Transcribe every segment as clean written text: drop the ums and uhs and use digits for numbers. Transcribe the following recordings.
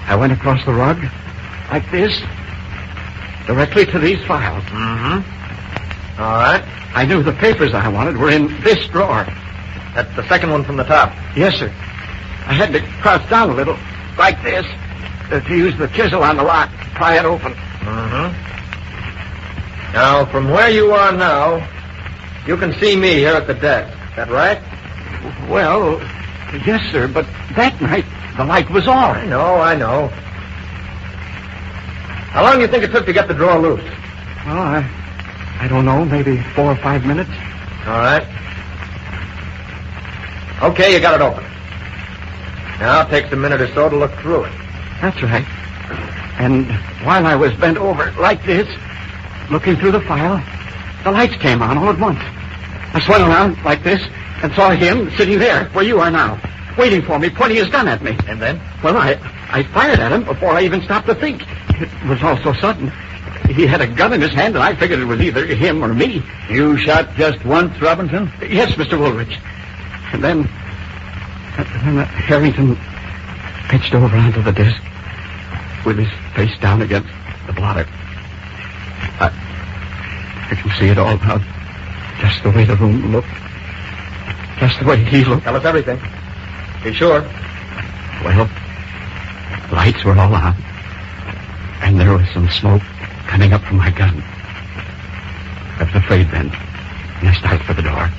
I went across the rug, like this, directly to these files. Mm-hmm. All right. I knew the papers I wanted were in this drawer. That's the second one from the top. Yes, sir. I had to crouch down a little, like this, to use the chisel on the lock, pry it open. Mm-hmm. Now, from where you are now, you can see me here at the desk. Is that right? Well, yes, sir, but that night the light was off. I know. How long do you think it took to get the drawer loose? Oh, I don't know, maybe 4 or 5 minutes. All right. Okay, you got it open. Now it takes a minute or so to look through it. That's right. And while I was bent over like this, looking through the file, the lights came on all at once. I swung around like this and saw him sitting there where you are now, waiting for me, pointing his gun at me. And then? Well, I fired at him before I even stopped to think. It was all so sudden. He had a gun in his hand, and I figured it was either him or me. You shot just once, Robinson? Yes, Mr. Woolridge. And then Harrington pitched over onto the desk with his face down against the blotter. I can see it all now. Just the way the room looked. Just the way he looked. Tell us everything. Be sure. Well, lights were all on. And there was some smoke coming up from my gun. I was afraid then. And I started for the door.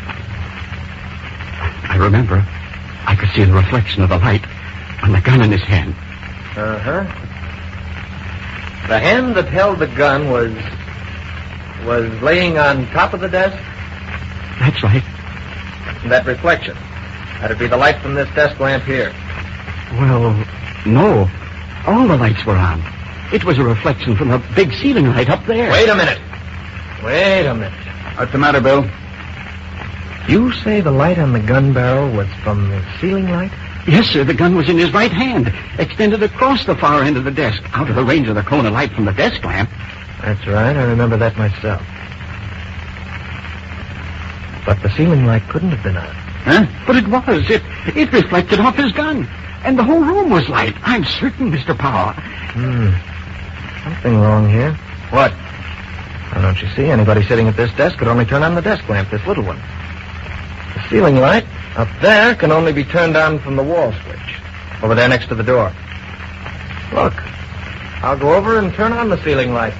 I remember I could see the reflection of the light on the gun in his hand. Uh-huh. The hand that held the gun was laying on top of the desk? That's right. And that reflection, that'd be the light from this desk lamp here. Well, no. All the lights were on. It was a reflection from the big ceiling light up there. Wait a minute. What's the matter, Bill? You say the light on the gun barrel was from the ceiling light? Yes, sir. The gun was in his right hand, extended across the far end of the desk, out of the range of the cone of light from the desk lamp. That's right. I remember that myself. But the ceiling light couldn't have been on. Huh? But it was. It reflected off his gun. And the whole room was light. I'm certain, Mr. Powell. Something wrong here. What? Well, don't you see? Anybody sitting at this desk could only turn on the desk lamp, this little one. The ceiling light up there can only be turned on from the wall switch. Over there next to the door. Look. I'll go over and turn on the ceiling light.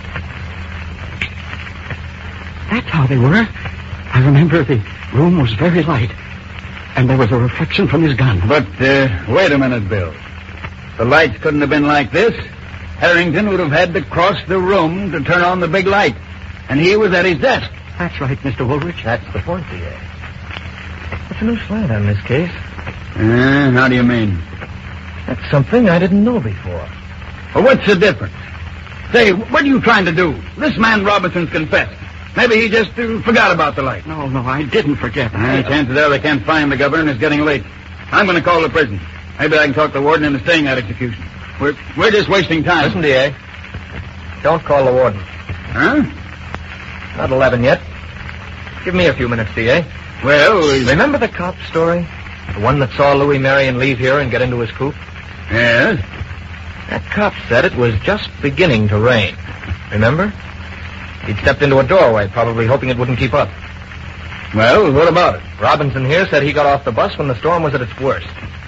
That's how they were. I remember the room was very light. And there was a reflection from his gun. But, wait a minute, Bill. The lights couldn't have been like this. Harrington would have had to cross the room to turn on the big light. And he was at his desk. That's right, Mr. Woolridge. That's the point, D.A. What's a new slant on this case? How do you mean? That's something I didn't know before. Well, what's the difference? Say, what are you trying to do? This man Robinson's confessed. Maybe he just forgot about the light. No, I didn't forget. Chances are they can't find the governor and it's getting late. I'm going to call the prison. Maybe I can talk the warden into staying that execution. We're just wasting time. Listen, D.A. Don't call the warden. Huh? Not 11 yet. Give me a few minutes, D.A. Well, Remember the cop story? The one that saw Louis Marion leave here and get into his coupe? Yes? That cop said it was just beginning to rain. Remember? He'd stepped into a doorway, probably hoping it wouldn't keep up. Well, what about it? Robinson here said he got off the bus when the storm was at its worst.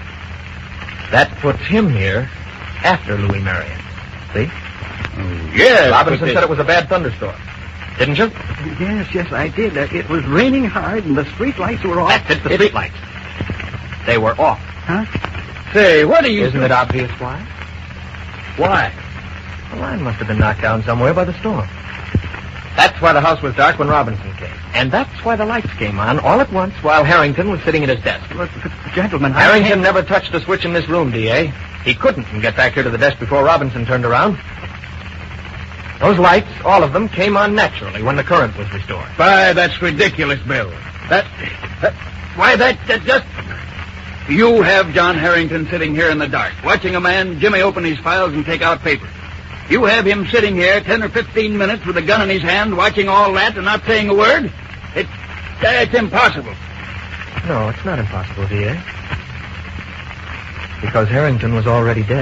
That puts him here after Louis Marion. See? Yes. Robinson said it was a bad thunderstorm. Didn't you? Yes, I did. It was raining hard and the street lights were off. That's it, the street lights. They were off. Huh? Say, what are you... Isn't it obvious why? Why? The line must have been knocked down somewhere by the storm. That's why the house was dark when Robinson came. And that's why the lights came on all at once while Harrington was sitting at his desk. Look, gentlemen, Harrington never touched the switch in this room, D.A. He couldn't get back here to the desk before Robinson turned around. Those lights, all of them, came on naturally when the current was restored. Why, that's ridiculous, Bill. That just... You have John Harrington sitting here in the dark, watching a man, Jimmy, open his files and take out papers. You have him sitting here 10 or 15 minutes with a gun in his hand, watching all that and not saying a word? It's impossible. No, it's not impossible, D.A. Because Harrington was already dead.